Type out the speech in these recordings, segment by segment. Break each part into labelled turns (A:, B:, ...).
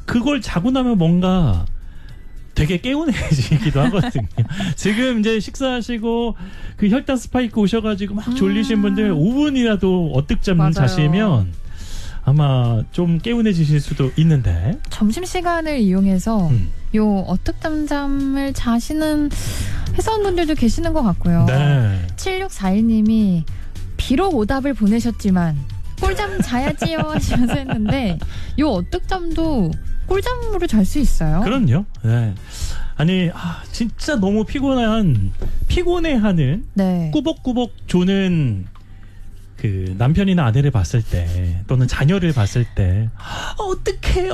A: 그걸 자고 나면 뭔가 되게 개운해지기도 하거든요. 지금 이제 식사하시고 그 혈당 스파이크 오셔가지고 막 졸리신 분들 5분이라도 어뜩잠
B: 맞아요.
A: 자시면 아마 좀 개운해지실 수도 있는데.
B: 점심시간을 이용해서 요 어떡잠잠을 자시는 회사원분들도 계시는 것 같고요.
A: 네.
B: 7641님이 비록 오답을 보내셨지만 꿀잠 자야지요 하시면서 했는데 요 어떡잠도 꿀잠으로 잘 수 있어요.
A: 그럼요. 네. 아니 진짜 너무 피곤해하는
B: 네.
A: 꾸벅꾸벅 조는 그 남편이나 아내를 봤을 때 또는 자녀를 봤을 때 어떡해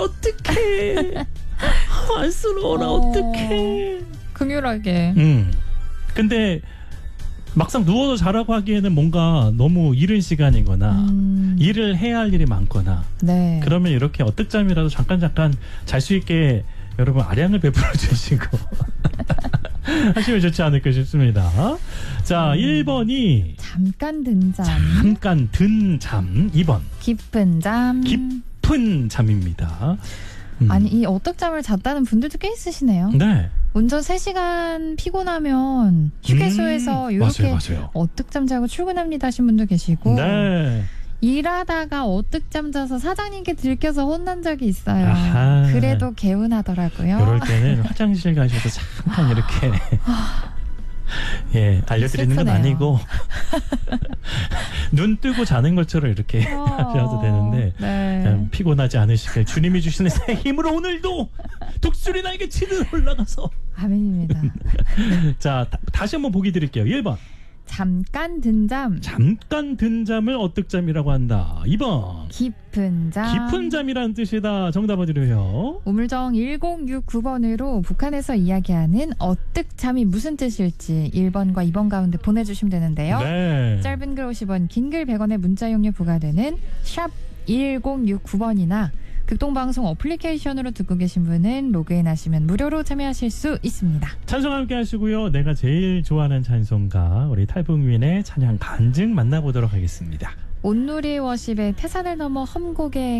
A: 안쓰러워라 어떡해.
B: 긍휼하게.
A: 근데 막상 누워서 자라고 하기에는 뭔가 너무 이른 시간이거나 일을 해야 할 일이 많거나
B: 네.
A: 그러면 이렇게 어뜩잠이라도 잠깐 잘 수 있게 여러분 아량을 베풀어 주시고 하시면 좋지 않을까 싶습니다. 자, 1번이
B: 잠깐 든 잠.
A: 잠깐 든 잠. 2번
B: 깊은 잠.
A: 깊은 잠입니다.
B: 아니 이 어떡잠을 잤다는 분들도 꽤 있으시네요.
A: 네.
B: 운전 3시간 피곤하면 휴게소에서 이렇게
A: 맞아요.
B: 어떡잠 자고 출근합니다 하신 분도 계시고
A: 네.
B: 일하다가 어떡잠 자서 사장님께 들켜서 혼난 적이 있어요.
A: 아하.
B: 그래도 개운하더라고요.
A: 이럴 때는 화장실 가셔서 잠깐 이렇게 예, 알려드리는 건
B: 슬프네요.
A: 아니고 눈 뜨고 자는 것처럼 이렇게 하셔도 되는데
B: 네.
A: 피곤하지 않으시길 주님이 주시는 새 힘으로 오늘도 독수리 나에게 치는 올라가서
B: 아멘입니다.
A: 자 다시 한번 보기 드릴게요. 1번
B: 잠깐 든 잠.
A: 잠깐 든 잠을 어뜩잠이라고 한다. 2번
B: 깊은 잠.
A: 깊은 잠이라는 뜻이다. 정답을 드려요.
B: 우물정 1069번으로 북한에서 이야기하는 어뜩잠이 무슨 뜻일지 1번과 2번 가운데 보내주시면 되는데요.
A: 네.
B: 짧은 글 50원, 긴 글 100원의 문자 용료 부과되는 샵 1069번이나 극동방송 어플리케이션으로 듣고 계신 분은 로그인 하시면 무료로 참여하실 수 있습니다.
A: 찬송 함께 하시고요. 내가 제일 좋아하는 찬송가 우리 탈북민의 찬양 간증 만나보도록 하겠습니다.
B: 온누리 워십의 태산을 넘어 험곡에